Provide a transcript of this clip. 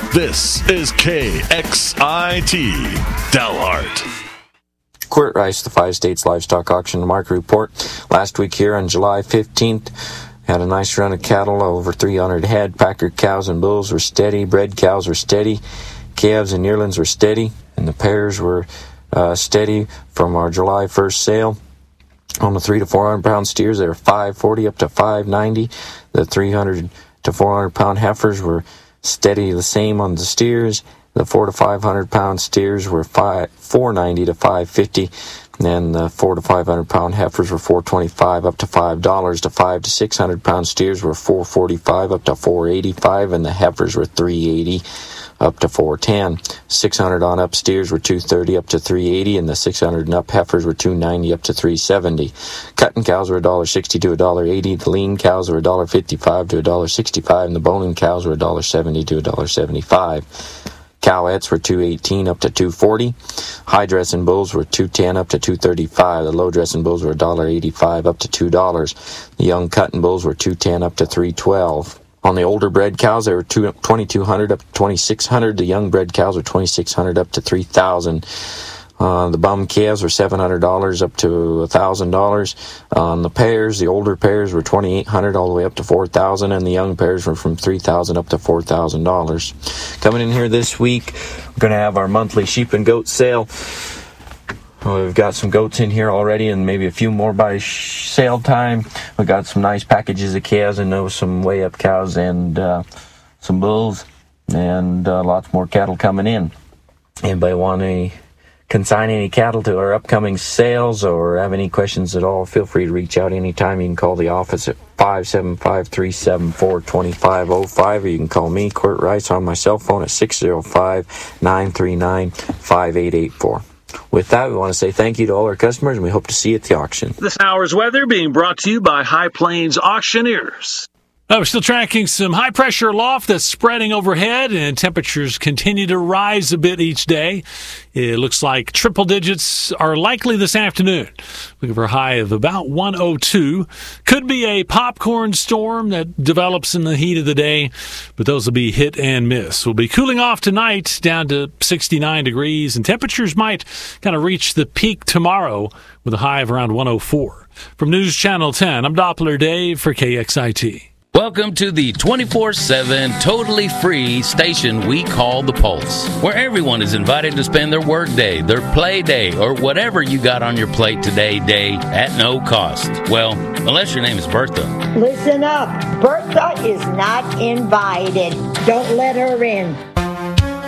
This is KXIT Dalhart. Quirt Rice, the 5 States Livestock Auction Market Report. Last week here on July 15th, had a nice run of cattle, over 300 head. Packer cows and bulls were steady. Bred cows were steady. Calves and yearlings were steady. And the pairs were steady from our July 1st sale. On the 300 to 400 pound steers, they were $540 up to $590. The 300 to 400 pound heifers were steady the same on the steers. The 400 to 500 pound steers were $490 to $550. And then the 400 to 500 pound heifers were $425 up to $5. The 500 to 600 pound steers were $445 up to $485, and the heifers were $380 up to $410. 600 on up steers were $230 up to $380, and the 600 and up heifers were $290 up to $370. Cutting cows were $1.60 to $1.80. The lean cows were $1.55 to $1.65, and the boning cows were $1.70 to $1.75. Cowettes were $218 up to $240. High dressing bulls were $210 up to $235. The low dressing bulls were $1.85 up to $2. The young cutting bulls were $210 up to $312. On the older bred cows, they were $2,200 up to $2,600. The young bred cows were $2,600 up to $3,000. The bum calves were $700 up to $1,000. On the pairs, the older pairs were $2,800 all the way up to $4,000, and the young pairs were from $3,000 up to $4,000. Coming in here this week, we're going to have our monthly sheep and goat sale. We've got some goats in here already, and maybe a few more by sale time. We got some nice packages of calves, and some way up cows and some bulls, and lots more cattle coming in. Anybody want to consign any cattle to our upcoming sales or have any questions at all, feel free to reach out anytime. You can call the office at 575-374-2505, or you can call me, Quirt Rice, on my cell phone at 605-939-5884. With that, we want to say thank you to all our customers, and we hope to see you at the auction. This hour's weather being brought to you by High Plains Auctioneers. We're still tracking some high-pressure loft that's spreading overhead, and temperatures continue to rise a bit each day. It looks like triple digits are likely this afternoon. Looking for a high of about 102. Could be a popcorn storm that develops in the heat of the day, but those will be hit and miss. We'll be cooling off tonight down to 69 degrees, and temperatures might kind of reach the peak tomorrow with a high of around 104. From News Channel 10, I'm Doppler Dave for KXIT. Welcome to the 24/7 totally free station we call The Pulse, where everyone is invited to spend their work day, their play day, or whatever you got on your plate today day at no cost. Well, unless your name is Bertha. Listen up. Bertha is not invited. Don't let her in.